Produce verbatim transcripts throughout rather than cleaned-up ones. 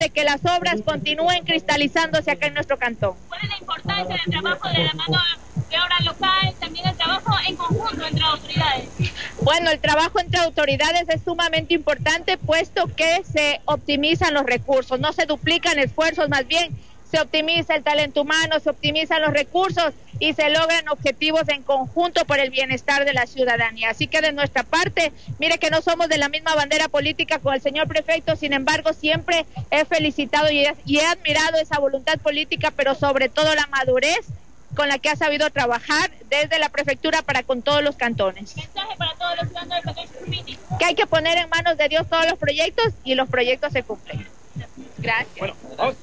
de que las obras continúen cristalizándose acá en nuestro cantón. ¿Cuál es la importancia del trabajo de la mano de obra local, también el trabajo en conjunto entre autoridades? Bueno, el trabajo entre autoridades es sumamente importante, puesto que se optimizan los recursos, no se duplican esfuerzos, más bien se optimiza el talento humano, se optimizan los recursos y se logran objetivos en conjunto por el bienestar de la ciudadanía. Así que de nuestra parte, mire que no somos de la misma bandera política con el señor prefecto, sin embargo siempre he felicitado y he, y he admirado esa voluntad política, pero sobre todo la madurez con la que ha sabido trabajar desde la prefectura para con todos los cantones. Mensaje para todos los ciudadanos del Pequeño Chupiti. Que hay que poner en manos de Dios todos los proyectos y los proyectos se cumplen. Gracias. Bueno, vamos.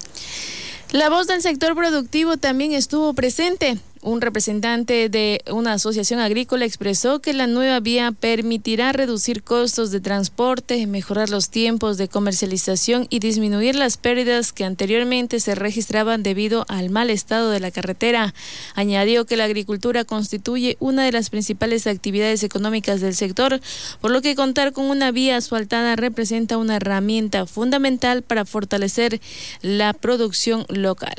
La voz del sector productivo también estuvo presente. Un representante de una asociación agrícola expresó que la nueva vía permitirá reducir costos de transporte, mejorar los tiempos de comercialización y disminuir las pérdidas que anteriormente se registraban debido al mal estado de la carretera. Añadió que la agricultura constituye una de las principales actividades económicas del sector, por lo que contar con una vía asfaltada representa una herramienta fundamental para fortalecer la producción local.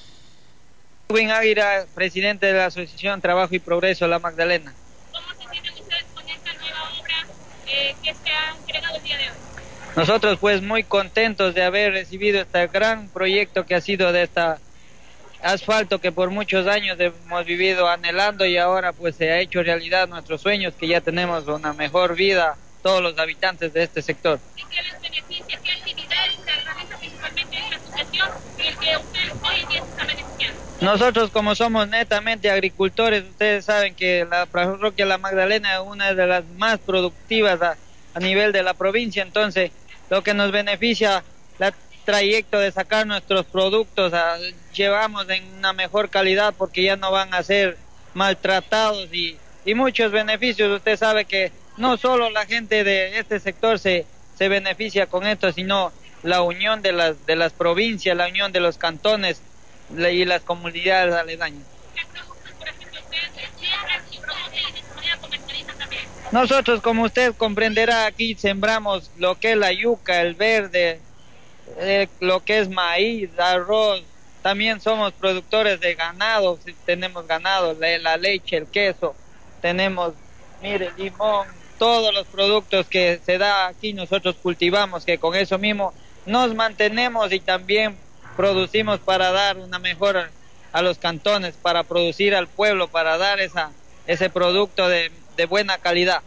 Edwin Águila, presidente de la Asociación Trabajo y Progreso La Magdalena. ¿Cómo se sienten ustedes con esta nueva obra eh, que se ha entregado el día de hoy? Nosotros pues muy contentos de haber recibido este gran proyecto que ha sido de esta asfalto que por muchos años hemos vivido anhelando y ahora pues se ha hecho realidad nuestros sueños, que ya tenemos una mejor vida todos los habitantes de este sector. ¿Y qué les beneficia? ¿Qué actividades se realizan principalmente en la asociación y el que ustedes hoy en día se están beneficiando? Nosotros como somos netamente agricultores, ustedes saben que la parroquia La Magdalena es una de las más productivas a, a nivel de la provincia, entonces lo que nos beneficia el trayecto de sacar nuestros productos, a, llevamos en una mejor calidad porque ya no van a ser maltratados y, y muchos beneficios. Usted sabe que no solo la gente de este sector se, se beneficia con esto, sino la unión de las, de las provincias, la unión de los cantones y las comunidades aledañas. ¿Qué productos, por ejemplo, ustedes siembran y producen y de esta manera comercializan también? Nosotros, como usted comprenderá, aquí sembramos lo que es la yuca, el verde, eh, lo que es maíz, arroz. También somos productores de ganado, tenemos ganado, la, la leche, el queso, tenemos, mire, limón, todos los productos que se da aquí nosotros cultivamos, que con eso mismo nos mantenemos y también producimos para dar una mejora a los cantones, para producir al pueblo, para dar esa, ese producto de, de buena calidad.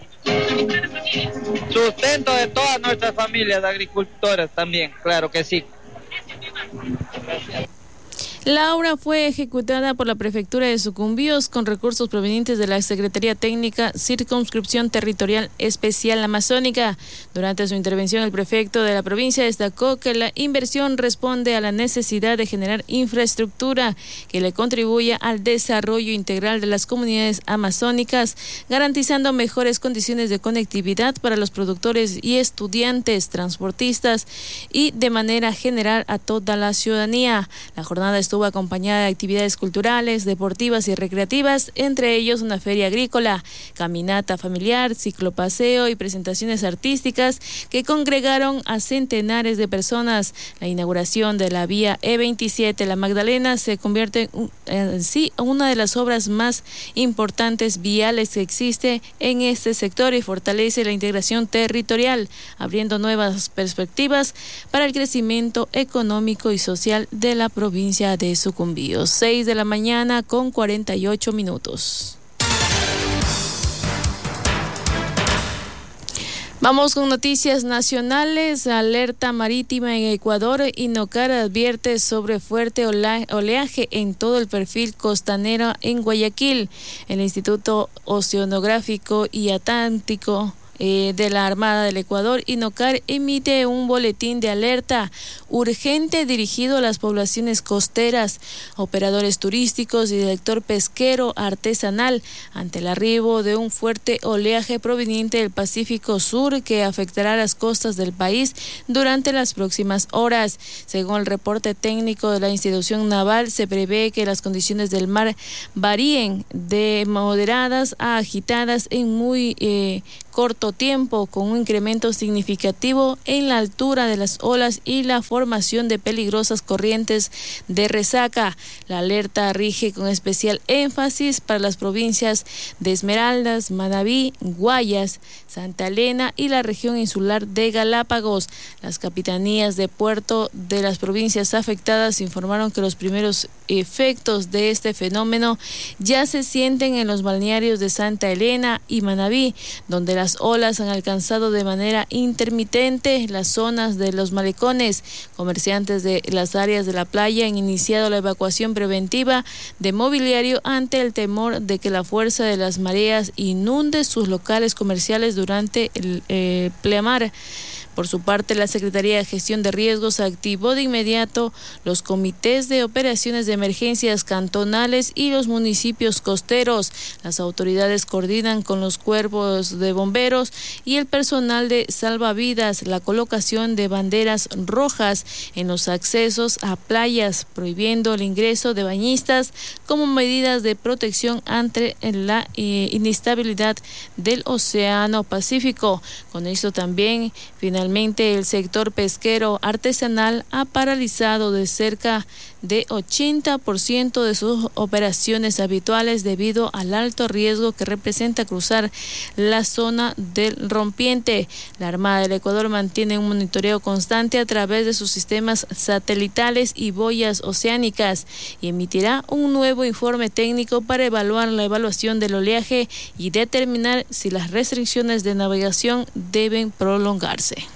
Sustento de todas nuestras familias agricultoras también, claro que sí. Gracias. La obra fue ejecutada por la Prefectura de Sucumbíos con recursos provenientes de la Secretaría Técnica Circunscripción Territorial Especial Amazónica. Durante su intervención, el prefecto de la provincia destacó que la inversión responde a la necesidad de generar infraestructura que le contribuya al desarrollo integral de las comunidades amazónicas, garantizando mejores condiciones de conectividad para los productores y estudiantes, transportistas y de manera general a toda la ciudadanía. La jornada estuvo Estuvo acompañada de actividades culturales, deportivas y recreativas, entre ellos una feria agrícola, caminata familiar, ciclopaseo y presentaciones artísticas que congregaron a centenares de personas. La inauguración de la vía E veintisiete La Magdalena se convierte en, en sí una de las obras más importantes viales que existe en este sector y fortalece la integración territorial, abriendo nuevas perspectivas para el crecimiento económico y social de la provincia de de Sucumbíos. seis de la mañana con cuarenta y ocho minutos. Vamos con noticias nacionales. Alerta marítima en Ecuador. INOCAR advierte sobre fuerte oleaje en todo el perfil costanero en Guayaquil. El Instituto Oceanográfico y Atlántico Eh, de la Armada del Ecuador, INOCAR, emite un boletín de alerta urgente dirigido a las poblaciones costeras, operadores turísticos y del sector pesquero artesanal ante el arribo de un fuerte oleaje proveniente del Pacífico Sur que afectará las costas del país durante las próximas horas. Según el reporte técnico de la institución naval, se prevé que las condiciones del mar varíen de moderadas a agitadas en muy eh, corto corto tiempo, con un incremento significativo en la altura de las olas y la formación de peligrosas corrientes de resaca. La alerta rige con especial énfasis para las provincias de Esmeraldas, Manabí, Guayas, Santa Elena y la región insular de Galápagos. Las capitanías de puerto de las provincias afectadas informaron que los primeros efectos de este fenómeno ya se sienten en los balnearios de Santa Elena y Manabí, donde las olas han alcanzado de manera intermitente las zonas de los malecones. Comerciantes de las áreas de la playa han iniciado la evacuación preventiva de mobiliario ante el temor de que la fuerza de las mareas inunde sus locales comerciales durante el eh, pleamar. Por su parte, la Secretaría de Gestión de Riesgos activó de inmediato los comités de operaciones de emergencias cantonales y los municipios costeros. Las autoridades coordinan con los cuerpos de bomberos y el personal de salvavidas la colocación de banderas rojas en los accesos a playas, prohibiendo el ingreso de bañistas como medidas de protección ante la eh, inestabilidad del Océano Pacífico. Con esto también, finalmente, Finalmente, el sector pesquero artesanal ha paralizado de cerca de ochenta por ciento de sus operaciones habituales debido al alto riesgo que representa cruzar la zona del rompiente. La Armada del Ecuador mantiene un monitoreo constante a través de sus sistemas satelitales y boyas oceánicas y emitirá un nuevo informe técnico para evaluar la evaluación del oleaje y determinar si las restricciones de navegación deben prolongarse.